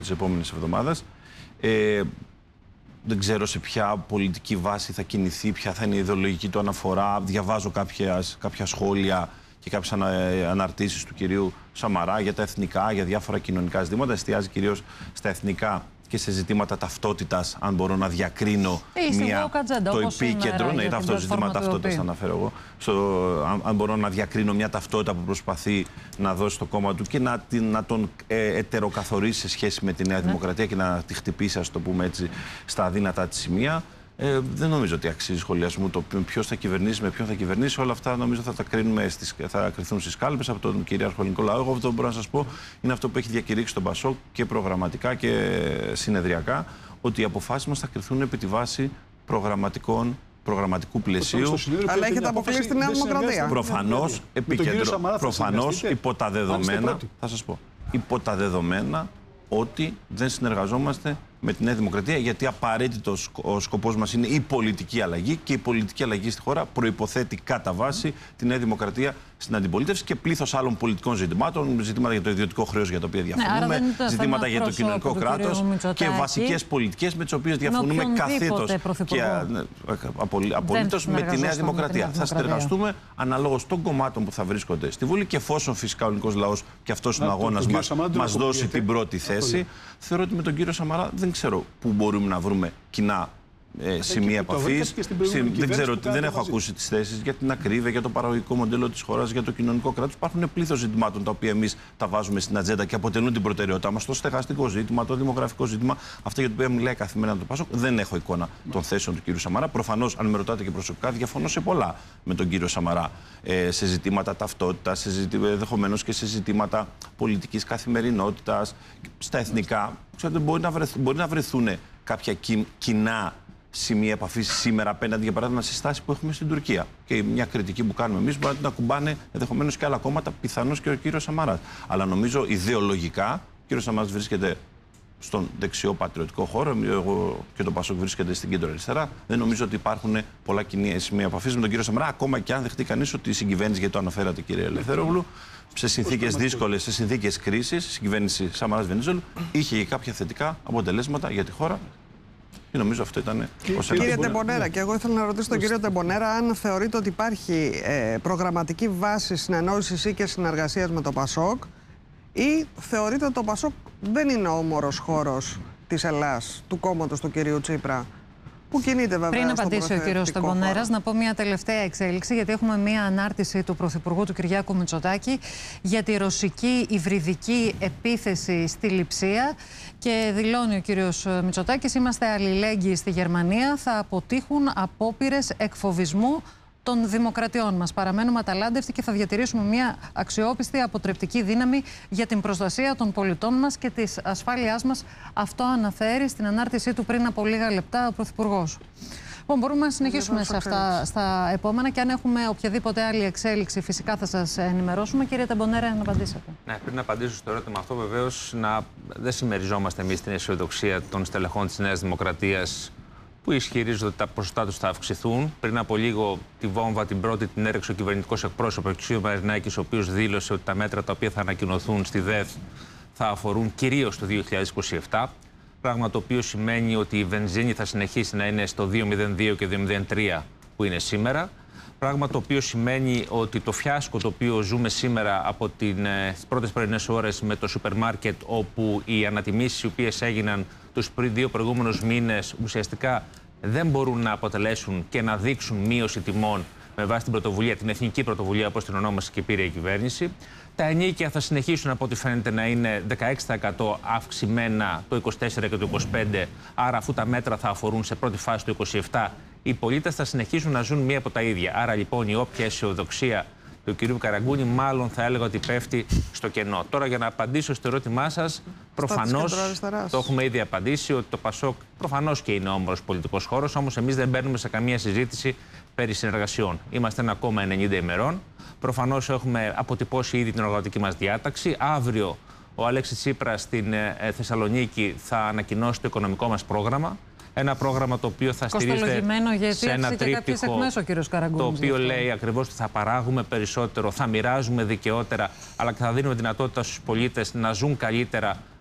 της επόμενης εβδομάδας. Δεν ξέρω σε ποια πολιτική βάση θα κινηθεί, ποια θα είναι η ιδεολογική του αναφορά. Διαβάζω κάποια σχόλια και κάποιες αναρτήσεις του κυρίου Σαμαρά για τα εθνικά, για διάφορα κοινωνικά ζητήματα. Εστιάζει κυρίως στα εθνικά και σε ζητήματα ταυτότητας, αν μπορώ να διακρίνω το επίκεντρο. Ναι, αυτό το ζήτημα ταυτότητας θα αναφέρω εγώ. Αν μπορώ να διακρίνω μια ταυτότητα που προσπαθεί να δώσει στο κόμμα του και να τον ετεροκαθορίσει σε σχέση με τη Νέα Δημοκρατία και να τη χτυπήσει, ας το πούμε έτσι, στα αδύνατα της σημεία. Δεν νομίζω ότι αξίζει σχολιασμού το ποιος θα κυβερνήσει, με ποιον θα κυβερνήσει. Όλα αυτά νομίζω θα κρυθούν στις κάλπες από τον κυρίαρχο ελληνικό λαό. Εγώ αυτό που μπορώ να σας πω είναι αυτό που έχει διακηρύξει τον Πασόκ και προγραμματικά και συνεδριακά, ότι οι αποφάσεις μας θα κρυθούν επί τη βάση προγραμματικού πλαισίου. Αλλά έχετε αποκλείσει τη Νέα Δημοκρατία. Προφανώς υπό τα δεδομένα, θα σας πω, υπό τα δεδομένα ότι δεν συνεργαζόμαστε με τη Νέα Δημοκρατία, γιατί απαραίτητος ο σκοπός μας είναι η πολιτική αλλαγή και η πολιτική αλλαγή στη χώρα προϋποθέτει κατά βάση τη Νέα Δημοκρατία στην αντιπολίτευση και πλήθος άλλων πολιτικών ζητημάτων, ζητήματα για το ιδιωτικό χρέος για τα οποία διαφωνούμε, ζητήματα για το κοινωνικό κράτος και βασικές πολιτικές με τις οποίες διαφωνούμε καθέτος και απολύτως με τη Νέα Δημοκρατία. Θα συνεργαστούμε αναλόγως των κομμάτων που θα βρίσκονται στη Βουλή και εφόσον φυσικά ο ελληνικός λαός και αυτός είναι ο αγώνας μας δώσει την πρώτη θέση. Θεωρώ ότι με τον κύριο Σαμαρά δεν ξέρω πού μπορούμε να βρούμε κοινά σημεία επαφής. Δεν έχω ακούσει τις θέσεις για την ακρίβεια, για το παραγωγικό μοντέλο της χώρας, για το κοινωνικό κράτος. Υπάρχουν πλήθος ζητημάτων τα οποία εμείς τα βάζουμε στην ατζέντα και αποτελούν την προτεραιότητά μας. Το στεγαστικό ζήτημα, το δημογραφικό ζήτημα, αυτά για τα οποία μιλάει καθημερινά το Πασόκ. Δεν έχω εικόνα των θέσεων του κ. Σαμαρά. Προφανώς, αν με ρωτάτε και προσωπικά, διαφωνώ σε πολλά με τον κύριο Σαμαρά. Σε ζητήματα ταυτότητας, ενδεχομένως και σε ζητήματα πολιτικής καθημερινότητας, στα εθνικά. Ξέρετε, μπορεί να βρεθούν κάποια κοινά σημεία επαφής σήμερα απέναντι, για παράδειγμα, στη στάση που έχουμε στην Τουρκία. Και μια κριτική που κάνουμε εμείς μπορεί να την ακουμπάνε ενδεχομένως και άλλα κόμματα, πιθανώς και ο κύριος Σαμαράς. Αλλά νομίζω ιδεολογικά ο κύριος Σαμαράς βρίσκεται στον δεξιό πατριωτικό χώρο. Εγώ και το Πασόκ βρίσκεται στην κέντρο αριστερά. Δεν νομίζω ότι υπάρχουν πολλά κοινά σημεία επαφής με τον κύριο Σαμαρά, ακόμα και αν δεχτεί κανείς ότι η συγκυβέρνηση, γιατί το αναφέρατε κύριε Ελευθέρογλου, σε συνθήκες δύσκολες, σε συνθήκες κρίσης, η συγκυβέρνηση Σαμαράς-Βενίζολου είχε και κάποια θετικά αποτελέσματα για τη χώρα. Και νομίζω αυτό ήταν Κύριε Τεμπονέρα, και εγώ ήθελα να ρωτήσω τον κύριο Τεμπονέρα αν θεωρείτε ότι υπάρχει προγραμματική βάση συνεννόησης ή και συνεργασίας με το Πασόκ, ή θεωρείτε ότι το Πασόκ δεν είναι ο όμορος χώρος της Ελλάδας, του κόμματος του κυρίου Τσίπρα, που κινείται βέβαια. Πριν απαντήσει ο κύριος Τεμπονέρας, να πω μια τελευταία εξέλιξη, γιατί έχουμε μια ανάρτηση του Πρωθυπουργού του Κυριάκου Μητσοτάκη για τη ρωσική υβριδική επίθεση στη Λειψία. Και δηλώνει ο κύριος Μητσοτάκης: είμαστε αλληλέγγυοι στη Γερμανία, θα αποτύχουν απόπειρες εκφοβισμού των δημοκρατιών μας. Παραμένουμε αταλάντευτοι και θα διατηρήσουμε μια αξιόπιστη αποτρεπτική δύναμη για την προστασία των πολιτών μας και της ασφάλειάς μας. Αυτό αναφέρει στην ανάρτησή του πριν από λίγα λεπτά ο Πρωθυπουργός. Λοιπόν, μπορούμε να συνεχίσουμε σε αυτά στα επόμενα και αν έχουμε οποιαδήποτε άλλη εξέλιξη, φυσικά θα σας ενημερώσουμε. Κύριε Τεμπονέρα, να απαντήσετε. Ναι, πριν να απαντήσω στο ερώτημα αυτό, βεβαίως δεν συμμεριζόμαστε εμείς την αισιοδοξία των στελεχών της Νέας Δημοκρατίας που ισχυρίζονται ότι τα ποσοστά τους θα αυξηθούν. Πριν από λίγο τη βόμβα την πρώτη την έριξε ο κυβερνητικός εκπρόσωπος κ. Μαρινάκης, ο οποίος δήλωσε ότι τα μέτρα τα οποία θα ανακοινωθούν στη ΔΕΘ θα αφορούν κυρίως το 2027. Πράγμα το οποίο σημαίνει ότι η βενζίνη θα συνεχίσει να είναι στο 2,02 και 2,03 που είναι σήμερα. Πράγμα το οποίο σημαίνει ότι το φιάσκο το οποίο ζούμε σήμερα από τις πρώτες πρωινές ώρες με το σούπερ μάρκετ, όπου οι ανατιμήσεις οι οποίες έγιναν τους δύο προηγούμενους μήνες ουσιαστικά δεν μπορούν να αποτελέσουν και να δείξουν μείωση τιμών με βάση την πρωτοβουλία, την εθνική πρωτοβουλία όπως την ονόμασε και πήρε η κυβέρνηση. Τα ενίκια θα συνεχίσουν από ό,τι φαίνεται να είναι 16% αυξημένα το 24 και το 25, άρα αφού τα μέτρα θα αφορούν σε πρώτη φάση το 27, οι πολίτες θα συνεχίσουν να ζουν μία από τα ίδια. Άρα λοιπόν η όποια αισιοδοξία του κ. Καραγκούνη μάλλον θα έλεγα ότι πέφτει στο κενό. Τώρα για να απαντήσω στο ερώτημά σας, προφανώς το έχουμε ήδη απαντήσει ότι το Πασόκ προφανώς και είναι όμορος πολιτικός χώρος, όμως εμείς δεν μπαίνουμε σε καμία συζήτηση περί συνεργασιών. Είμαστε ένα κόμμα 90 ημερών. Προφανώς έχουμε αποτυπώσει ήδη την οργανωτική μας διάταξη. Αύριο ο Αλέξης Τσίπρας στην Θεσσαλονίκη θα ανακοινώσει το οικονομικό μας πρόγραμμα. Ένα πρόγραμμα το οποίο θα στηρίζεται σε ένα τρίπτυχο, το οποίο λέει ακριβώς ότι θα παράγουμε περισσότερο, θα μοιράζουμε δικαιότερα, αλλά και θα δίνουμε δυνατότητα στους πολίτες να ζουν καλύτερα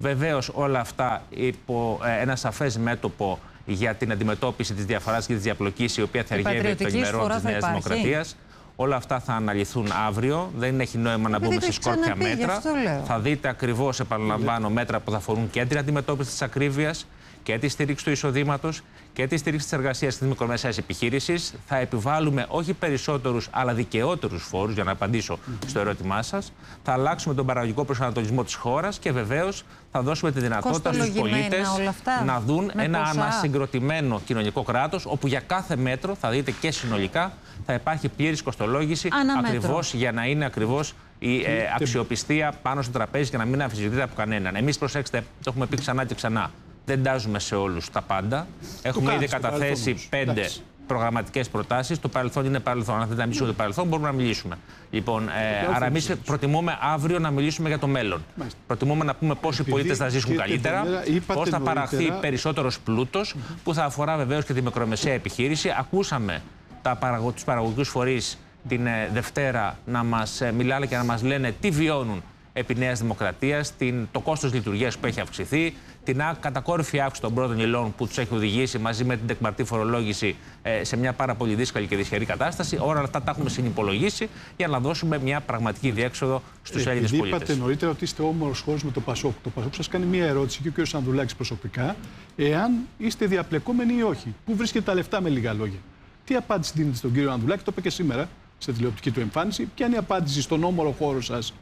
Βεβαίως όλα αυτά υπό ένα σαφές μέτωπο για την αντιμετώπιση της διαφοράς και της διαπλοκής, η οποία θα εργεύει το ημερών της Νέας Δημοκρατίας. Όλα αυτά θα αναλυθούν αύριο. Δεν έχει νόημα να μπούμε σε σκόρπια μέτρα. Θα δείτε ακριβώς, επαναλαμβάνω, μέτρα που θα αφορούν και την αντιμετώπιση της ακρίβειας και τη στήριξη του εισοδήματος και τη στήριξη της εργασίας της μικρομεσαίας επιχείρησης. Θα επιβάλλουμε όχι περισσότερους, αλλά δικαιότερους φόρους, για να απαντήσω στο ερώτημά σας. Θα αλλάξουμε τον παραγωγικό προσανατολισμό της χώρας και βεβαίως θα δώσουμε τη δυνατότητα στους πολίτες να δουν ένα ανασυγκροτημένο κοινωνικό κράτος, όπου για κάθε μέτρο, θα δείτε και συνολικά, θα υπάρχει πλήρης κοστολόγηση, ακριβώς για να είναι ακριβώς η αξιοπιστία πάνω στο τραπέζι και να μην αμφισβητείται από κανέναν. Εμείς, προσέξτε, το έχουμε πει ξανά και ξανά. Δεν τάζουμε σε όλους τα πάντα. Έχουμε ήδη καταθέσει 5 προγραμματικές προτάσεις. Το παρελθόν είναι παρελθόν. Αν θέλετε να μιλήσουμε για το παρελθόν, μπορούμε να μιλήσουμε. Λοιπόν, άρα εμείς προτιμούμε αύριο να μιλήσουμε για το μέλλον. Προτιμούμε να πούμε πώς οι πολίτες θα ζήσουν καλύτερα, πώς θα παραχθεί περισσότερος πλούτος, που θα αφορά βεβαίως και τη μικρομεσαία επιχείρηση. Ακούσαμε τους παραγωγικούς φορείς την Δευτέρα να μας μιλάνε και να μας λένε τι βιώνουν επί Νέας Δημοκρατίας, το κόστος λειτουργίας που έχει αυξηθεί, την κατακόρυφη αύξηση των πρώτων υλών που τους έχει οδηγήσει μαζί με την τεκμαρτή φορολόγηση σε μια πάρα πολύ δύσκολη και δυσχερή κατάσταση. Όλα αυτά τα έχουμε συνυπολογίσει για να δώσουμε μια πραγματική διέξοδο στους Έλληνες πολίτες. Είπατε νωρίτερα ότι είστε όμορος χώρος με το Πασόκ. Το Πασόκ σας κάνει μια ερώτηση και ο κ. Ανδρουλάκης προσωπικά, εάν είστε διαπλεκόμενοι ή όχι. Πού βρίσκετε τα λεφτά, με λίγα λόγια. Τι απάντηση δίνετε στον κύριο Ανδρουλάκη, το είπε και σήμερα σε τηλεοπτική του εμφάνιση. Ποια είναι η απάντηση στον όμορο χώρο σας,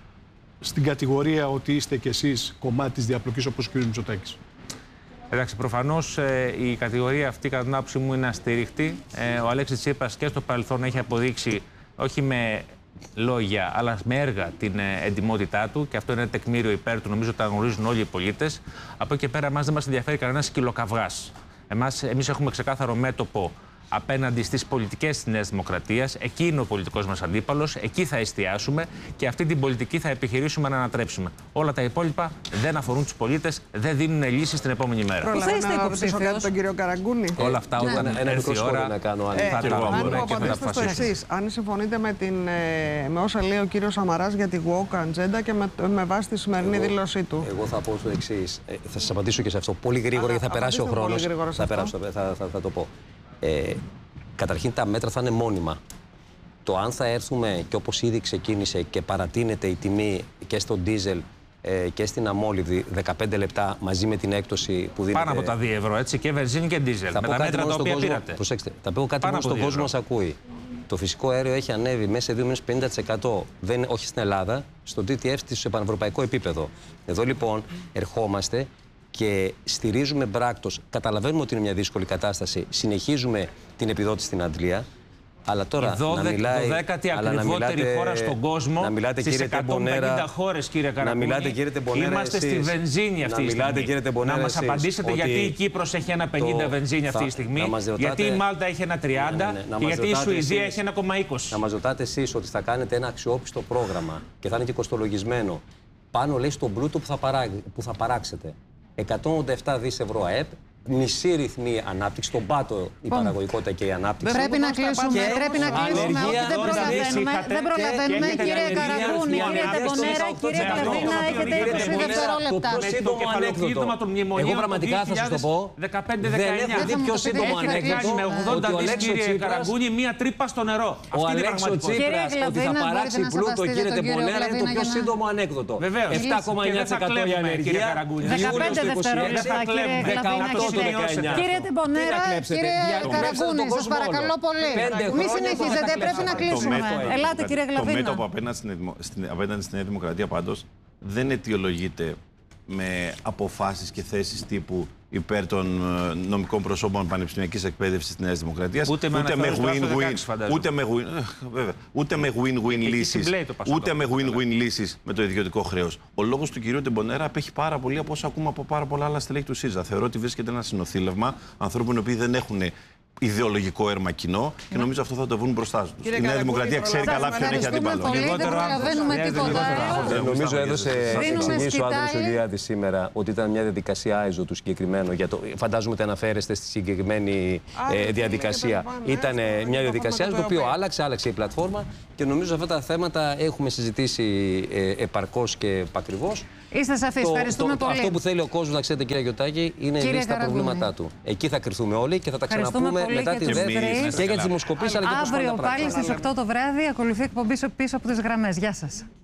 στην κατηγορία ότι είστε κι εσείς κομμάτι της διαπλοκής όπως ο κ. Μητσοτάκης? Εντάξει, προφανώς η κατηγορία αυτή, κατά την άποψή μου, είναι αστήριχτη. Ο Αλέξης Τσίπρας και στο παρελθόν έχει αποδείξει, όχι με λόγια, αλλά με έργα, την εντιμότητά του, και αυτό είναι ένα τεκμήριο υπέρ του. Νομίζω ότι τα γνωρίζουν όλοι οι πολίτες. Από εκεί και πέρα, εμάς δεν μας ενδιαφέρει κανένας σκυλοκαυγάς. Εμείς έχουμε ξεκάθαρο μέτωπο απέναντι στις πολιτικές της Νέας Δημοκρατίας. Εκεί είναι ο πολιτικός μας αντίπαλος, εκεί θα εστιάσουμε και αυτή την πολιτική θα επιχειρήσουμε να ανατρέψουμε. Όλα τα υπόλοιπα δεν αφορούν τους πολίτες, δεν δίνουν λύσεις την επόμενη μέρα. Προλαβαίνω να ρωτήσω κάτι τον κύριο Καραγκούνη. Όλα αυτά όταν έρθει η ώρα θα τα πούμε και θα τα αποφασίσουμε. Αν συμφωνείτε με όσα λέει ο κύριος Σαμαράς για τη woke agenda και με βάση τη σημερινή δήλωσή του. Εγώ θα πω το εξής. Θα σας απαντήσω και σε αυτό πολύ γρήγορα, γιατί θα περάσει ο χρόνος. Θα το πω. Καταρχήν τα μέτρα θα είναι μόνιμα. Το αν θα έρθουμε και όπως ήδη ξεκίνησε και παρατείνεται η τιμή και στο ντίζελ και στην αμόλυβδη 15 λεπτά μαζί με την έκπτωση που δίνεται. Πάνω από τα 2 ευρώ, έτσι, και βενζίνη και ντίζελ. Με τα μέτρα τα οποία πήρατε. Προσέξτε, θα πω κάτι μόνο στον κόσμο μας ακούει. Το φυσικό αέριο έχει ανέβει μέσα σε 2 μήνες 50%. Όχι στην Ελλάδα, στο TTF σε πανευρωπαϊκό επίπεδο. Εδώ λοιπόν ερχόμαστε και στηρίζουμε μπράκτος. Καταλαβαίνουμε ότι είναι μια δύσκολη κατάσταση. Συνεχίζουμε την επιδότηση στην Αντλία. Αλλά τώρα η 12η ακριβότερη χώρα στον κόσμο, στις 150 χώρες, κύριε Καραγκούνη, είμαστε στη βενζίνη αυτή τη στιγμή. Να μας απαντήσετε γιατί η Κύπρος έχει 1,50 βενζίνη αυτή τη στιγμή, γιατί η Μάλτα έχει 1,30 και γιατί η Σουηδία έχει 1,20. Να μας ρωτάτε εσείς ότι θα κάνετε ένα αξιόπιστο πρόγραμμα και θα είναι και κοστολογισμένο πάνω, λέει, στον πλούτο που θα παράξετε. 187 δις ευρώ ΑΕΠ, μισή ρυθμή ανάπτυξη, στον πάτο η παραγωγικότητα και η ανάπτυξη. Πρέπει να κλείσουμε. Δεν προλαβαίνουμε. Κύριε Καραγκούνη, κύριε Τεμπονέρα, κύριε Κλαβίνα, έχετε 20 δευτερόλεπτα. Το πιο σύντομο ανέκδοτο. Εγώ πραγματικά θα σας το πω. Δεν έχω δει πιο σύντομο ανέκδοτο. Με 80 δις, κύριε Καραγκούνη, μία τρύπα στο νερό. Ο Αλέξης Τσίπρας ότι θα παράξει πλούτο, κύριε Τεμπονέρα, είναι το πιο σύντομο ανέκδοτο. 7,9% η ανεργία. 15 δευτερόλεπτα, κύριε Κλαβίνα. Κύριε Τεμπονέρα, κύριε Καραγκούνη, σας παρακαλώ πολύ. Μην συνεχίζετε, πρέπει να κλείσουμε. Ελάτε, κύριε Γλαβίνα. Το μέτωπο απέναντι στην Νέα Δημοκρατία πάντως δεν αιτιολογείται με αποφάσεις και θέσεις τύπου υπέρ των νομικών προσώπων πανεπιστημιακής εκπαίδευσης της Νέας Δημοκρατίας, ούτε με win-win λύσεις με το ιδιωτικό χρέος. Ο λόγος του κυρίου Τεμπονέρα απέχει πάρα πολύ από όσα ακούμε από πάρα πολλά άλλα στελέχη του ΣΥΡΙΖΑ. Θεωρώ ότι βρίσκεται ένα συνοθήλευμα ανθρώπων οι οποίοι δεν έχουν ιδεολογικό αίρμα κοινό και νομίζω αυτό θα το βγουν μπροστά του. Η Νέα Δημοκρατία ξέρει καλά ποιον έχει αντίπαλο. Δεν προλαβαίνουμε τίποτα. Νομίζω έδωσε εξηγήσει ο Άδωνης Γεωργιάδης σήμερα ότι ήταν μια διαδικασία άιζο του συγκεκριμένο. Φαντάζομαι ότι αναφέρεστε στη συγκεκριμένη διαδικασία. Ήταν μια διαδικασία το οποίο άλλαξε η πλατφόρμα και νομίζω αυτά τα θέματα έχουμε συζητήσει επαρκώς και επακριβώς. Είστε σαφείς. Ευχαριστούμε πολύ. Αυτό που θέλει ο κόσμος να ξέρετε, κύριε Γιωτάκη, είναι η λύση στα προβλήματά του. Εκεί θα κρυθούμε όλοι και θα τα ξαναπούμε μετά τη δεύτερη και για τις δημοσκοπήσεις αλλά και πώς πάνε τα πράγματα. Αύριο πάλι στις 8 το βράδυ ακολουθεί εκπομπή πίσω από τις γραμμές. Γεια σας.